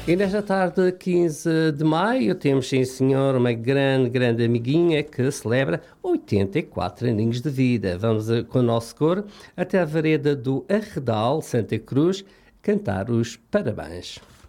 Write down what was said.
E nesta tarde, 15 de maio, temos, sim senhor, uma grande amiguinha que celebra 84 aninhos de vida. Vamos com o nosso coro até a vereda do Arredal, Santa Cruz, cantar os parabéns.